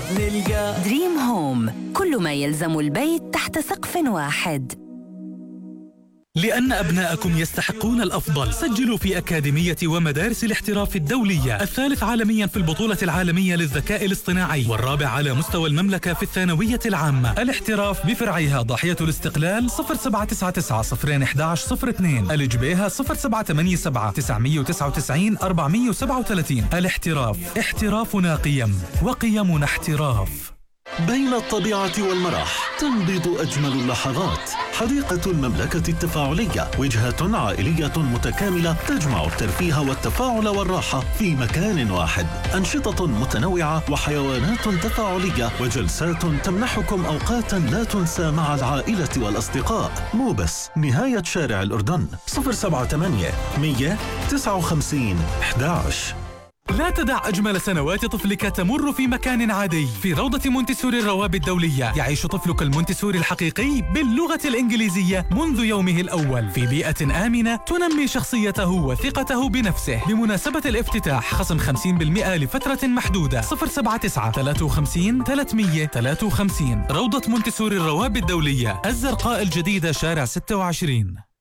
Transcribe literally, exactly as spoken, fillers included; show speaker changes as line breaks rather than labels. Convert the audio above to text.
نلقى
دريم هوم، كل ما يلزم البيت تحت سقف واحد.
لأن أبناءكم يستحقون الأفضل، سجلوا في أكاديمية ومدارس الاحتراف الدولية، الثالث عالميا في البطولة العالمية للذكاء الاصطناعي، والرابع على مستوى المملكة في الثانوية العامة. الاحتراف بفرعها ضاحية الاستقلال صفر سبعة تسعة تسعة صفرين واحد واحد صفر اثنين، الجبيهة صفر سبعة ثمانية سبعة تسعمية وتسعة وتسعين أربعمية وسبعة وثلاثين. الاحتراف، احترافنا قيم وقيمنا احتراف.
بين الطبيعة والمرح تنبض أجمل اللحظات. حديقة المملكة التفاعلية، وجهة عائلية متكاملة تجمع الترفيه والتفاعل والراحة في مكان واحد. أنشطة متنوعة وحيوانات تفاعلية وجلسات تمنحكم أوقاتا لا تنسى مع العائلة والأصدقاء. مو بس نهاية شارع الأردن صفر سبعة ثمانية مية تسعة وخمسين أحد عشر.
لا تدع أجمل سنوات طفلك تمر في مكان عادي. في روضة مونتسوري الروابي الدولية يعيش طفلك المونتسوري الحقيقي باللغة الإنجليزية منذ يومه الأول، في بيئة آمنة تنمي شخصيته وثقته بنفسه. بمناسبة الافتتاح خصم خمسين بالمئة لفترة محدودة. صفر سبعة تسعة ثلاثة وخمسين ثلاثمية ثلاثة وخمسين. روضة مونتسوري الروابي الدولية، الزرقاء الجديدة، شارع ستة وعشرين.